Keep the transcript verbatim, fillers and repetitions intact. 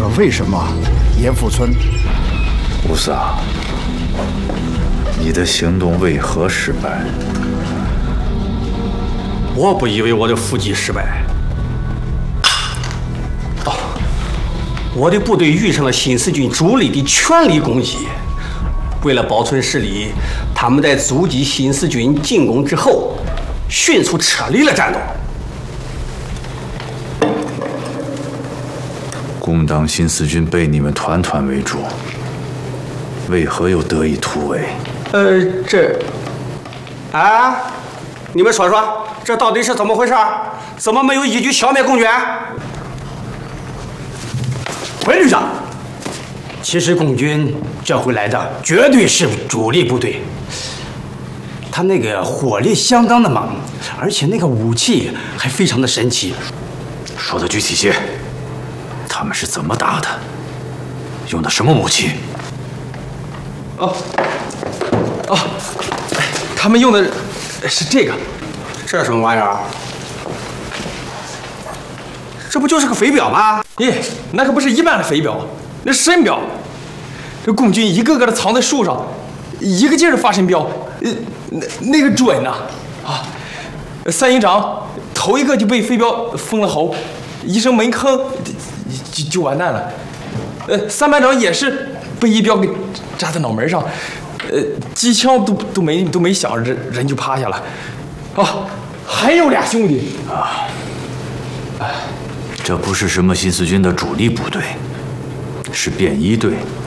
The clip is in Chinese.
为什么严富村？ 无丧，你的行动为何失败？ 我不以为我的伏击失败。哦，我的部队遇上了新四军主力的全力攻击。为了保存实力，他们在阻击新四军进攻之后，迅速撤离了战斗。 攻当新四军被你们团团围住，为何又得以突围？ 呃，这，啊，你们说说，这到底是怎么回事？怎么没有一举消灭共军？回旅长，其实共军这回来的绝对是主力部队，他那个火力相当的猛，而且那个武器还非常的神奇。 说的具体些。他们是怎么打的？用的什么武器？ 哦，哦，他们用的是这个， 这什么玩意儿？这不就是个飞镖吗？ 耶，那可不是一般的飞镖，那是神镖。这共军一个个的藏在树上，一个劲儿的发神镖，呃，那那个准呐！啊，三营长头一个就被飞镖封了喉，一声没吭。就就完蛋了，呃，三班长也是被一镖给扎在脑门上，呃，机枪都都没都没响，人人就趴下了。哦，还有俩兄弟啊，这不是什么新四军的主力部队，是便衣队。